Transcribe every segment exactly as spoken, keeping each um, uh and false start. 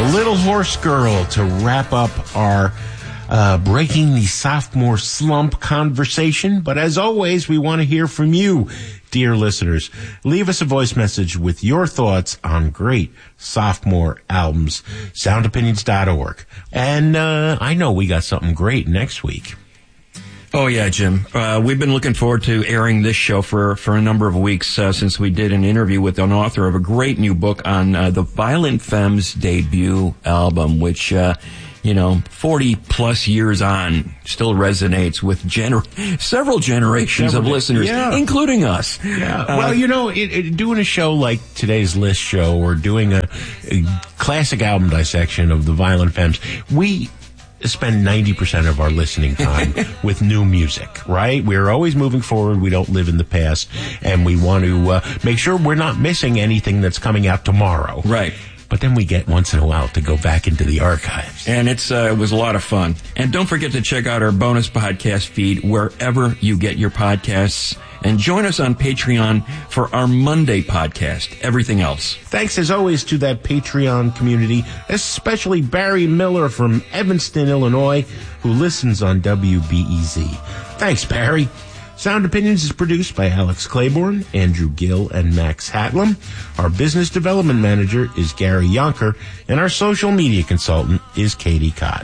Little Horse Girl to wrap up our uh, breaking the sophomore slump conversation. But as always, we want to hear from you, dear listeners. Leave us a voice message with your thoughts on great sophomore albums. sound opinions dot org. And uh, I know we got something great next week. Oh, yeah, Jim. Uh, we've been looking forward to airing this show for, for a number of weeks uh, since we did an interview with an author of a great new book on uh, the Violent Femmes debut album, which, uh, you know, forty-plus years on, still resonates with gener- several generations several, of listeners, yeah. including us. Yeah. Uh, well, you know, it, it, doing a show like today's List show or doing a, a classic album dissection of the Violent Femmes, we spend ninety percent of our listening time with new music, right? We're always moving forward. We don't live in the past, and we want to uh, make sure we're not missing anything that's coming out tomorrow. Right. But then we get once in a while to go back into the archives. And it's uh, it was a lot of fun. And don't forget to check out our bonus podcast feed wherever you get your podcasts. And join us on Patreon for our Monday podcast, Everything Else. Thanks, as always, to that Patreon community, especially Barry Miller from Evanston, Illinois, who listens on W B E Z. Thanks, Barry. Sound Opinions is produced by Alex Claiborne, Andrew Gill, and Max Hatlam. Our business development manager is Gary Yonker, and our social media consultant is Katie Cott.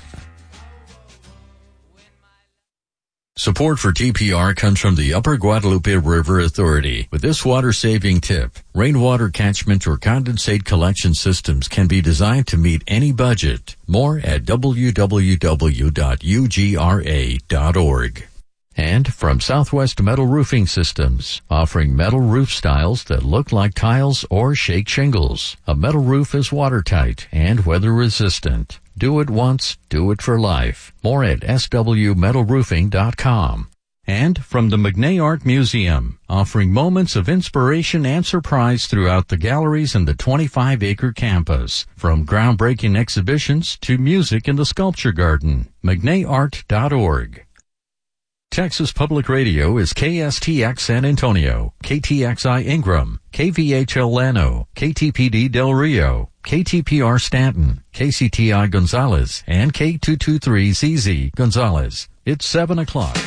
Support for T P R comes from the Upper Guadalupe River Authority. With this water-saving tip, rainwater catchment or condensate collection systems can be designed to meet any budget. More at w w w dot u g r a dot org. And from Southwest Metal Roofing Systems, offering metal roof styles that look like tiles or shake shingles. A metal roof is watertight and weather-resistant. Do it once, do it for life. More at s w metal roofing dot com. And from the McNay Art Museum, offering moments of inspiration and surprise throughout the galleries in the twenty-five acre campus. From groundbreaking exhibitions to music in the sculpture garden. mcnay art dot org. Texas Public Radio is K S T X San Antonio, K T X I Ingram, K V H L Llano, K T P D Del Rio, K T P R Stanton, K C T I Gonzales, and K two twenty-three Z Z Gonzales. It's seven o'clock.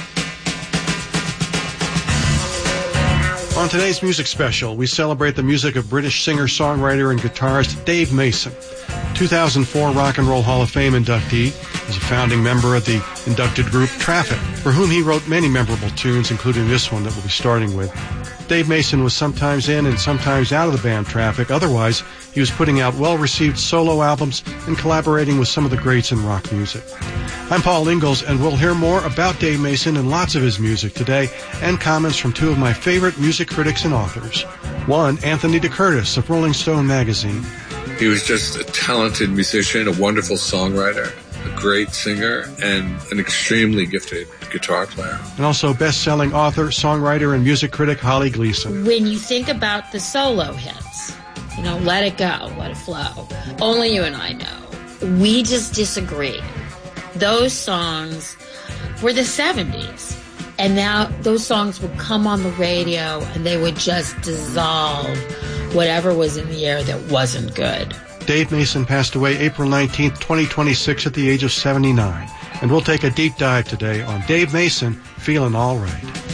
On today's music special, we celebrate the music of British singer-songwriter and guitarist Dave Mason, two thousand four Rock and Roll Hall of Fame inductee. He's a founding member of the inducted group Traffic, for whom he wrote many memorable tunes, including this one that we'll be starting with. Dave Mason was sometimes in and sometimes out of the band Traffic. Otherwise, he was putting out well-received solo albums and collaborating with some of the greats in rock music. I'm Paul Ingalls, and we'll hear more about Dave Mason and lots of his music today, and comments from two of my favorite music critics and authors. One, Anthony DeCurtis of Rolling Stone magazine. He was just a talented musician, a wonderful songwriter, a great singer, and an extremely gifted guitar player. And also best-selling author, songwriter, and music critic Holly Gleason. When you think about the solo hits, you know, Let It Go, Let It Flow, Only You and I Know, we just disagree. Those songs were the seventies. And now those songs would come on the radio and they would just dissolve whatever was in the air that wasn't good. Dave Mason passed away April nineteenth, twenty twenty-six at the age of seventy-nine. And we'll take a deep dive today on Dave Mason, Feelin' All Right.